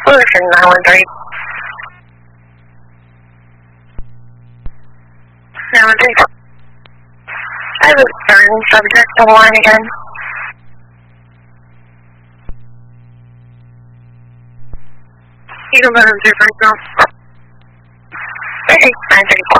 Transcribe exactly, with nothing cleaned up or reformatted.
Solution nine one three. nine one three. I have a certain subject on the line again. You can put him through right now. Okay, nine three four.